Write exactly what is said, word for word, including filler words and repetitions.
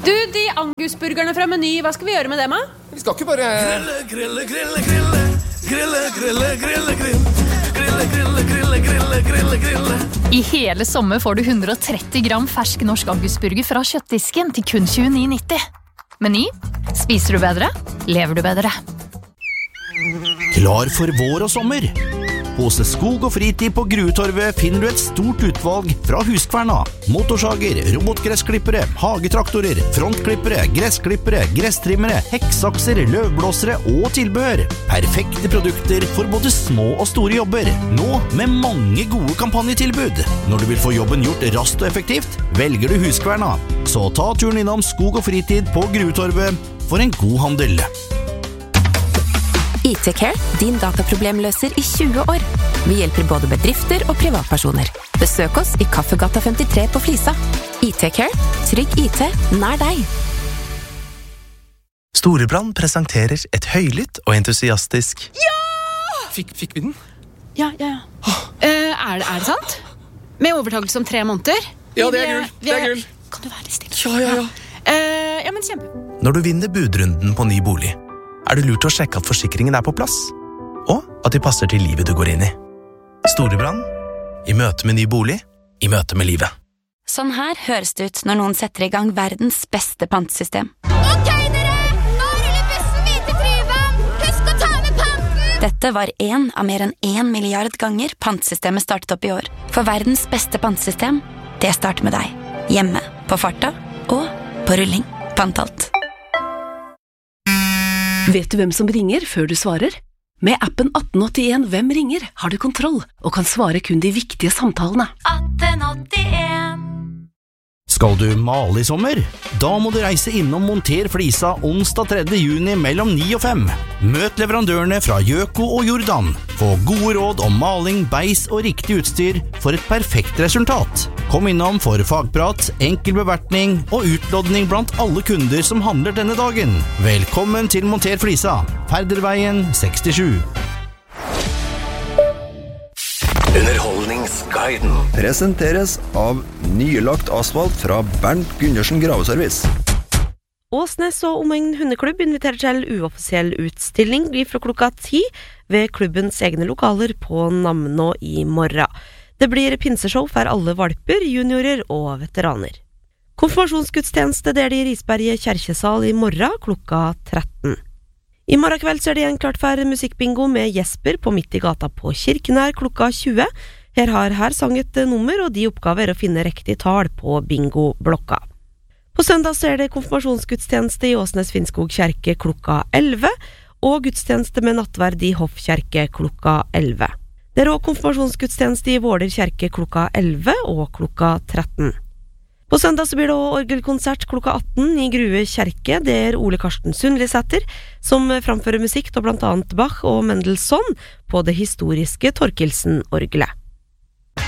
Du, de angusburgerne fra Meny, hva skal vi gjøre med dem, da? Vi skal ikke bare... Grille, grille, grille, grille, grille, grille, grille, grille, grille, grille, grille, grille, grille. I hele sommer får du hundre og tretti gram fersk norsk angusburger fra kjøttdisken til kun tjueni nitti. Meny. Spiser du bedre? Lever du bedre? Klar for vår og sommer. Hos Skog og Fritid på Gruetorvet finner du et stort utvalg fra Huskverna. Motorsager, robotgressklippere, hagetraktorer, frontklippere, gressklippere, gresstrimmere, hekksakser, løvblåsere og tilbehør. Perfekte produkter for både små og store jobber. Nå med mange gode kampanjetilbud. Når du vil få jobben gjort raskt og effektivt, velger du Huskverna. Så ta turen innom Skog og Fritid på Gruetorvet for en god handel. I T Care, din dataproblemløser i tjue år. Vi hjelper både bedrifter og privatpersoner. Besøk oss i Kaffegata femtitre på Flisa. I T Care, trygg I T nær deg. Storebrand presenterer et høylytt og entusiastisk Ja! Fikk, fikk vi den? Ja, ja, ja. Uh, er, det, er det sant? Med overtakelse om tre måneder? Ja, det er gull. Det er gull. Kan du være litt stille? Ja, ja, ja. Uh, ja, men kjempe. Når du vinner budrunden på ny bolig, er det lurt å sjekke at forsikringen er på plass, og at de passer til livet du går inn i. Storebrand, i møte med ny bolig, i møte med livet. Sånn her høres det ut når noen setter i gang verdens beste pantesystem. Ok, dere! Nå ruller bussen videre til Tryvann! Husk å ta med panten! Dette var en av mer enn en milliard ganger pantesystemet startet opp i år. For verdens beste pantesystem, det starter med deg. Hjemme, på farta og på rulling. Pantalt. Vet du hvem som ringer før du svarer? Med appen atten åttien Hvem ringer har du kontroll og kan svare kun de viktige samtalene. atten åttien Skal du male i sommer? Da må du reise innom Monter Flisa onsdag tredje juni mellom ni og fem. Møt leverandørene fra Gjøko og Jordan. Få gode råd om maling, beis og riktig utstyr for et perfekt resultat. Kom innom for fagprat, enkel bevertning og utlodning blant alle kunder som handler denne dagen. Velkommen til Monter Flisa, Ferderveien sekstisju. Underholdningsguiden presenteres av nylagt asfalt fra Bernt Gundersen Graveservice. Åsnes og Omegn Hundeklubb inviterer til uoffisiell utstilling fra klokka ti ved klubbens egne lokaler på Namnå i morgen. Det blir pinseshow for alle valper, juniorer og veteraner. Konfirmasjonsgudstjeneste der det i Risberget kjerkesal i morgen klokka tretten. I morgen kveld så er det en klart for musikkbingo med Jesper på midt i gata på Kirkenær klokka tjue. Her har her sang et nummer, og de oppgaver er å finne riktig tall på bingo-blokka. På søndag så er det konfirmasjonsgudstjeneste i Åsnes Finnskog kjerke klokka elleve, og gudstjeneste med nattverd i Hoff kjerke klokka elleve. Det er også konfirmasjonsgudstjeneste i Våler kjerke klokka elleve og klokka tretten. På søndag så blir det også orgelkonsert klokka atten i Grue kjerke. Det er Ole Karsten Sundlisæter som framfører musikk til blant annet Bach og Mendelssohn på det historiske Torkelsen-orgelet.